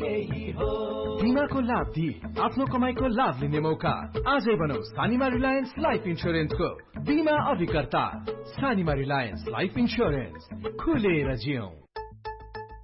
यही हो। बीमाको लाभ दिई आफ्नो कमाईको लाभ लिने मौका। आजै बनाऊ सानीमा रिलायन्स लाइफ इन्स्योरेन्सको बीमा अभिकर्ता। सानीमा रिलायन्स लाइफ इन्स्योरेन्स, खुलेर जियौं।